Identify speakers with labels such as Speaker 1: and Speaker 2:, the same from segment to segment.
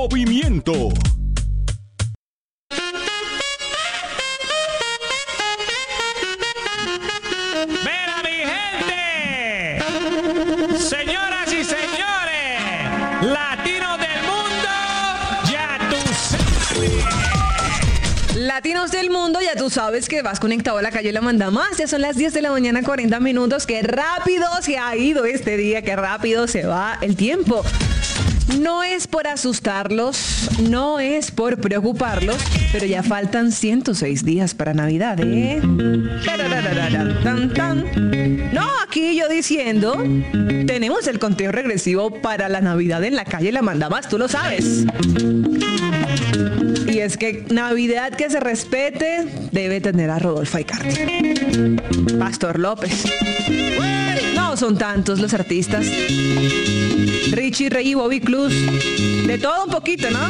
Speaker 1: Movimiento.
Speaker 2: ¡Mira, mi gente! Señoras y señores, latinos del mundo, ya tú sabes.
Speaker 3: Latinos del mundo, ya tú sabes que vas conectado a la calle La Manda Más. Ya son las 10 de la mañana, 40 minutos. Qué rápido se ha ido este día, qué rápido se va el tiempo. No es por asustarlos, no es por preocuparlos, pero ya faltan 106 días para Navidad, ¿eh? No, aquí yo diciendo, tenemos el conteo regresivo para la Navidad en la calle La Manda Más, tú lo sabes. Y es que Navidad que se respete debe tener a Rodolfo Aicardi, Pastor López. No son tantos los artistas. Richie Ray y Bobby Cruz. De todo un poquito, ¿no?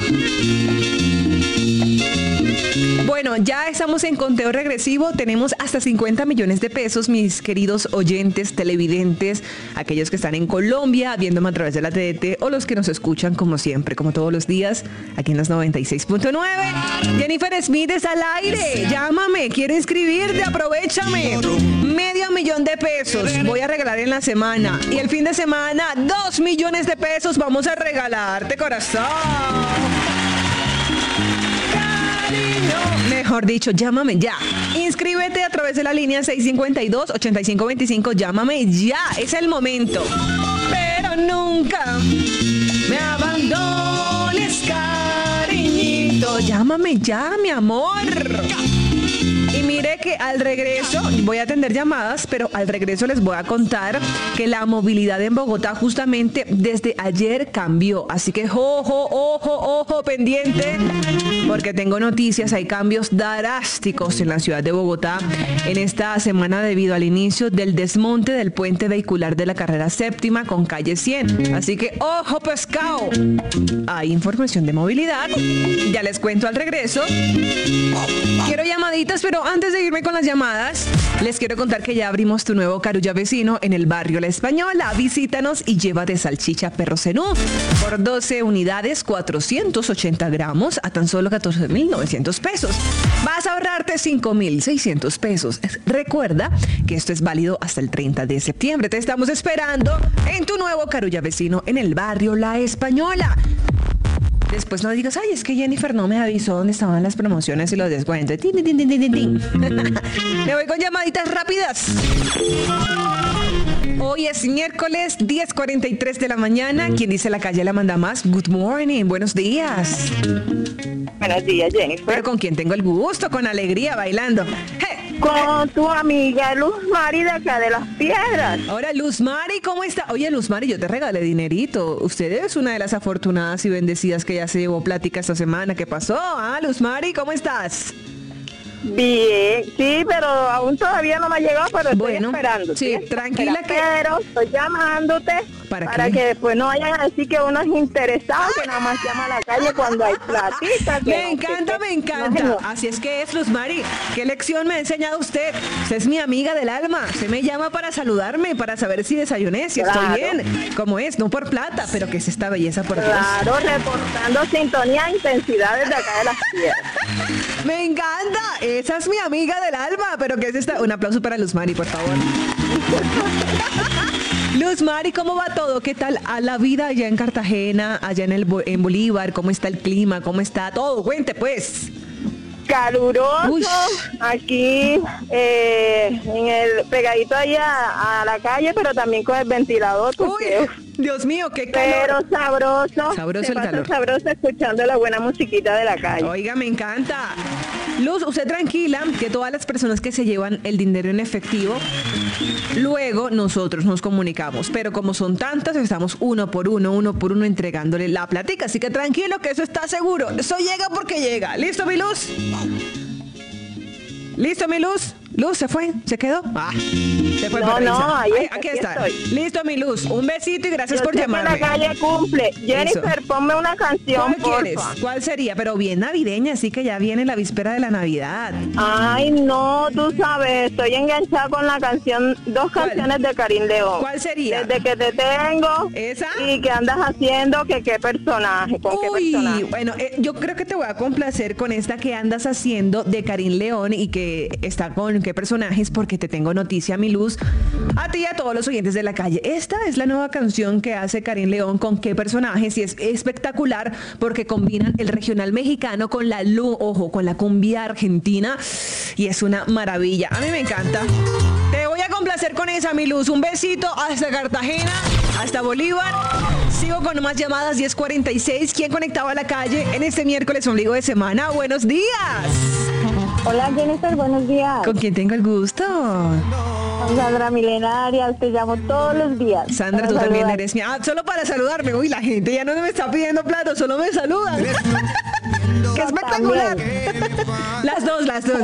Speaker 3: Bueno, ya estamos en conteo regresivo. Tenemos hasta 50 millones de pesos, mis queridos oyentes, televidentes, aquellos que están en Colombia, viéndome a través de la TDT, o los que nos escuchan como siempre, como todos los días, aquí en los 96.9. Jennifer Smith es al aire. Llámame, quiero inscribirte, aprovechame. $500,000 de pesos voy a regalar en la semana. Y el fin de semana, 2 millones de pesos vamos a regalarte, corazón. Mejor dicho, llámame ya. Inscríbete a través de la línea 652-8525. Llámame ya. Es el momento. Pero nunca me abandones, cariñito. Llámame ya, mi amor. Y mire que al regreso, voy a atender llamadas, pero al regreso les voy a contar que la movilidad en Bogotá justamente desde ayer cambió. Así que ojo, pendiente, porque tengo noticias, hay cambios drásticos en la ciudad de Bogotá en esta semana debido al inicio del desmonte del puente vehicular de la carrera séptima con calle 100. Así que ojo, pescado. Hay información de movilidad, ya les cuento al regreso. Quiero llamaditas, pero antes de irme con las llamadas, les quiero contar que ya abrimos tu nuevo Carulla Vecino en el barrio La Española. Visítanos y llévate salchicha Perro Zenú por 12 unidades, 480 gramos a tan solo 14,900 pesos. Vas a ahorrarte 5,600 pesos. Recuerda que esto es válido hasta el 30 de septiembre. Te estamos esperando en tu nuevo Carulla Vecino en el barrio La Española. Después no digas, ay, es que Jennifer no me avisó dónde estaban las promociones y los descuentos. Tin, tin, tin, tin, tin, tin. Me voy con llamaditas rápidas. Hoy es miércoles 10:43 de la mañana. ¿Quién dice la calle La Manda Más? Good morning, buenos días.
Speaker 4: Buenos días, Jennifer.
Speaker 3: Pero con quién tengo el gusto, con alegría, bailando. ¡Hey!
Speaker 4: Con tu amiga Luz Mari de acá de Las Piedras.
Speaker 3: Ahora, Luz Mari, ¿cómo está? Oye, Luz Mari, yo te regalé dinerito. Usted es una de las afortunadas y bendecidas que ya se llevó plática esta semana. ¿Qué pasó? Ah, Luz Mari, ¿cómo estás?
Speaker 4: Bien, sí, pero aún todavía no me ha llegado, pero estoy esperando.
Speaker 3: Sí, tranquila que...
Speaker 4: Pero estoy llamándote para que después no vayan a decir que uno es interesado, que nada más llama a la calle cuando hay platica.
Speaker 3: Me encanta. No. Así es que es, Luz Mari. ¿Qué lección me ha enseñado usted? Usted es mi amiga del alma. Usted me llama para saludarme, para saber si desayuné, si estoy bien. ¿Cómo es? No por plata, pero que es esta belleza por Dios.
Speaker 4: Claro, reportando sintonía e intensidad desde acá de Las Piedras.
Speaker 3: Me encanta. Esa es mi amiga del alma, pero ¿qué es esta? Un aplauso para Luz Mari, por favor. Luz Mari, ¿cómo va todo? ¿Qué tal a la vida allá en Cartagena, allá en Bolívar? ¿Cómo está el clima? ¿Cómo está todo? Cuente, pues.
Speaker 4: Caluroso. Uy. Aquí en el pegadito allá a la calle, pero también con el ventilador. Porque,
Speaker 3: Dios mío, qué calor.
Speaker 4: Pero sabroso.
Speaker 3: Sabroso el calor.
Speaker 4: Sabroso escuchando la buena musiquita de la calle.
Speaker 3: Oiga, me encanta. Luz, usted tranquila, que todas las personas que se llevan el dinero en efectivo, luego nosotros nos comunicamos. Pero como son tantas, estamos uno por uno entregándole la plática. Así que tranquilo, que eso está seguro. Eso llega porque llega. ¿Listo, mi Luz? ¿Listo, mi Luz? Luz, ¿se fue? ¿Se quedó? Se fue.
Speaker 4: No, ahí
Speaker 3: aquí
Speaker 4: aquí
Speaker 3: está.
Speaker 4: estoy.
Speaker 3: Listo, mi Luz. Un besito y gracias
Speaker 4: Yo
Speaker 3: por
Speaker 4: sé que
Speaker 3: llamarme.
Speaker 4: la calle cumple. Jennifer, ponme una canción,
Speaker 3: ¿Cuál quieres?
Speaker 4: porfa.
Speaker 3: ¿Cuál sería? Pero bien navideña, así que ya viene la víspera de la Navidad.
Speaker 4: Ay, no, tú sabes, estoy enganchada con la canción, dos
Speaker 3: ¿Cuál?
Speaker 4: canciones de Karim León.
Speaker 3: ¿Cuál sería?
Speaker 4: Desde que te tengo.
Speaker 3: ¿Esa?
Speaker 4: Y qué andas haciendo, que qué personaje, con qué personaje.
Speaker 3: Bueno, yo creo que te voy a complacer con esta que andas haciendo de Karim León y que está con qué personajes, porque te tengo noticia, mi Luz, a ti y a todos los oyentes de la calle. Esta es la nueva canción que hace Karim León con qué personajes y es espectacular porque combinan el regional mexicano con con la cumbia argentina y es una maravilla. A mí me encanta. Te voy a complacer con esa, mi Luz. Un besito hasta Cartagena, hasta Bolívar. Sigo con más llamadas, 10:46. ¿Quién conectado a la calle en este miércoles ombligo de semana? ¡Buenos días!
Speaker 4: Hola Jennifer, buenos días.
Speaker 3: ¿Con quién tengo el gusto?
Speaker 4: Con Sandra Milena Arias, te llamo todos los días.
Speaker 3: Sandra,
Speaker 4: para
Speaker 3: tú también
Speaker 4: saludar.
Speaker 3: eres mía. Solo para saludarme. Uy, la gente ya no me está pidiendo plato, solo me saludan. ¡Qué espectacular! Las dos.
Speaker 4: Las dos,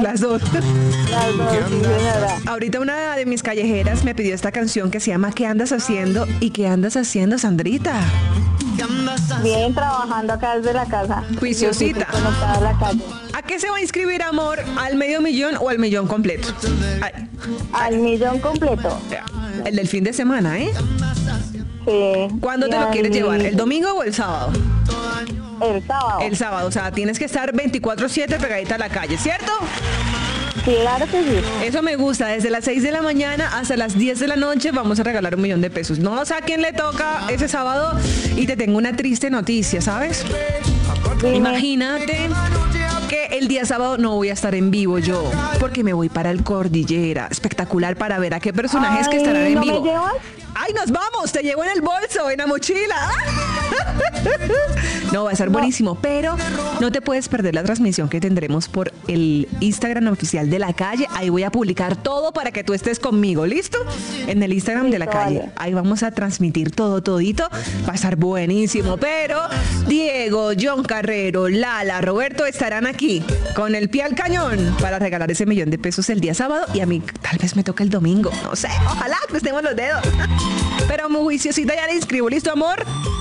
Speaker 4: sí, señora.
Speaker 3: Ahorita una de mis callejeras me pidió esta canción que se llama ¿Qué andas haciendo? ¿Y qué andas haciendo, Sandrita?
Speaker 4: Bien, trabajando acá desde la casa.
Speaker 3: Juiciosita.
Speaker 4: Yo estoy conectada a la calle.
Speaker 3: ¿A qué se va a inscribir, amor? ¿Al medio millón o al millón completo? Ay,
Speaker 4: Al millón completo.
Speaker 3: el del fin de semana, ¿eh?
Speaker 4: Sí.
Speaker 3: ¿Cuándo te lo quieres llevar? ¿El domingo o el sábado?
Speaker 4: El sábado.
Speaker 3: El sábado, o sea, tienes que estar 24/7 pegadita a la calle, ¿cierto?
Speaker 4: Claro que sí.
Speaker 3: Eso me gusta, desde las 6 de la mañana hasta las 10 de la noche vamos a regalar 1 millón de pesos. No sé a quién le toca ese sábado y te tengo una triste noticia, ¿sabes?
Speaker 4: Dime.
Speaker 3: Imagínate que el día sábado no voy a estar en vivo yo, porque me voy para el Cordillera. Espectacular para ver a qué personajes que estarán en
Speaker 4: ¿no
Speaker 3: vivo.
Speaker 4: me llevas?
Speaker 3: ¡Ay, nos vamos! Te llevo en el bolso, en la mochila. No, va a estar buenísimo, pero no te puedes perder la transmisión que tendremos por el Instagram oficial de la calle. Ahí voy a publicar todo para que tú estés conmigo, ¿listo? En el Instagram de la
Speaker 4: Listo,
Speaker 3: calle.
Speaker 4: vale.
Speaker 3: Ahí vamos a transmitir todito. Va a estar buenísimo, pero Diego, John Carrero, Lala, Roberto estarán aquí con el pie al cañón para regalar ese 1 millón de pesos el día sábado y a mí tal vez me toque el domingo. No sé, ojalá cruzemos los dedos. Pero muy juiciosita ya le inscribo, ¿listo, amor?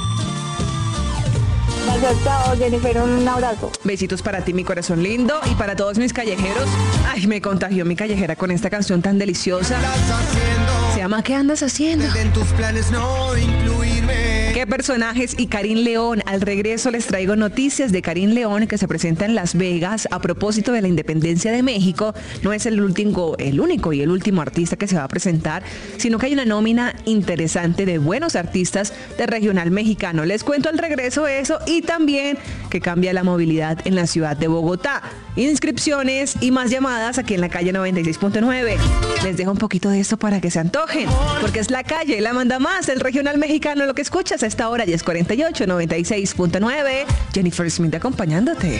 Speaker 4: Gracias, chao Jennifer, un abrazo.
Speaker 3: Besitos para ti, mi corazón lindo, y para todos mis callejeros. Ay, me contagió mi callejera con esta canción tan deliciosa. Se llama ¿Qué andas haciendo?
Speaker 1: En tus planes no incluirme.
Speaker 3: ¿Qué personajes? Y Karim León. Al regreso les traigo noticias de Karim León que se presenta en Las Vegas a propósito de la independencia de México. No es el único y el último artista que se va a presentar, sino que hay una nómina interesante de buenos artistas de regional mexicano. Les cuento al regreso eso y también que cambia la movilidad en la ciudad de Bogotá. Inscripciones y más llamadas aquí en la calle 96.9. Les dejo un poquito de esto para que se antojen, porque es la calle, la manda más, el regional mexicano, lo que escuchas a esta hora, 10:48, 96.9. Jennifer Smith acompañándote.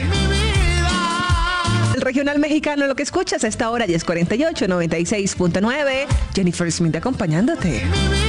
Speaker 3: El regional mexicano, lo que escuchas a esta hora, 10:48, 96.9. Jennifer Smith acompañándote.